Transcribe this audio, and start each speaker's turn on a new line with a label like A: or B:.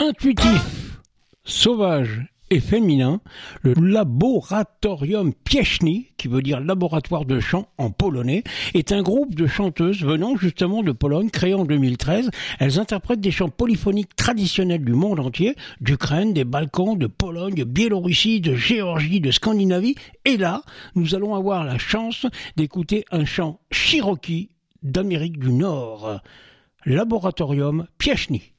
A: Intuitif, sauvage et féminin, le Laboratorium Pieśni, qui veut dire laboratoire de chant en polonais, est un groupe de chanteuses venant justement de Pologne, créé en 2013. Elles interprètent des chants polyphoniques traditionnels du monde entier, d'Ukraine, des Balkans, de Pologne, de Biélorussie, de Géorgie, de Scandinavie. Et là, nous allons avoir la chance d'écouter un chant cherokee d'Amérique du Nord. Laboratorium Pieśni.